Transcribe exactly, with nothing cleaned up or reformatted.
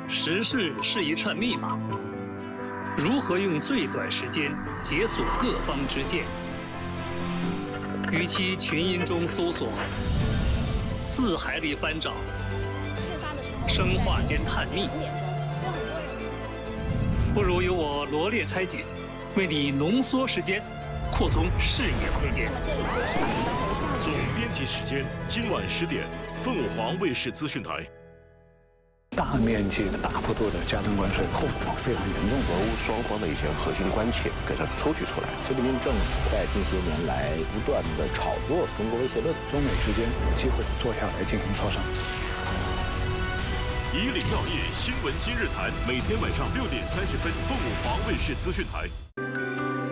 时事是一串密码，如何用最短时间解锁各方之见？与其群音中搜索，字海里翻找，生化间探秘，不如由我罗列拆解，为你浓缩时间，扩通视野空间。 总编辑时间，今晚十点，凤凰卫视资讯台。 大面积的、大幅度的加征关税，后果非常严重。 俄乌双方的一些核心关切给它抽取出来。 菲律宾政府在近些年来不断的炒作中国威胁论， 中美之间有机会坐下来进行磋商。 以岭药业新闻今日谈，每天晚上六点三十分，凤凰卫视资讯台。